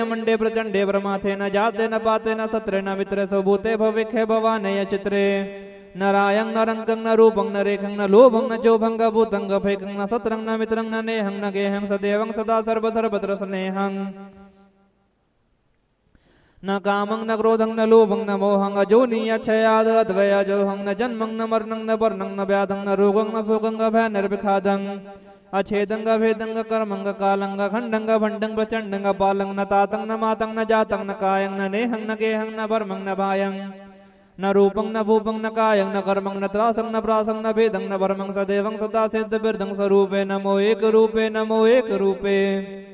Monday प्रचंडे ब्रह्माथे न जाते न पाते न सत्रे न मित्रे स्वभूते भविखे भवानय चित्रे नारायं न रंगं न रूपं न रेखं न लोभं न चोभं भूतं गफैकं न सत्रं न मित्रं न नेहं न गेहं सदेवं सदा सर्वत्र स्नेहं न कामं न क्रोधं न लोभं न मोहं अजोनियच्छयाद अद्वयजोहं न जन्मं न मरणं न वर्णं न व्याधं न रोगं न शोकं भयनिर्विखादं अछेदं भेदं कर्मं कालं खण्डं भण्डं प्रचण्डं पालं न तातं न मातं न जातं न कायं न नेहं न गेहं न वर्मं न भायं न रूपं न भूपं न कायं न कर्मं न त्रासं न प्रासं न भेदं न वर्मं सदेवं सदा सिद्धबिर्दं स्वरूपे नमो एक रूपे